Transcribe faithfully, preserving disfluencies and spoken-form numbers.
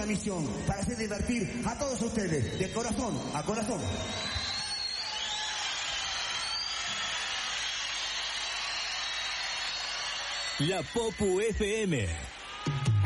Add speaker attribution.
Speaker 1: misión para hacer divertir a todos ustedes, de corazón a corazón.
Speaker 2: La Popu F M.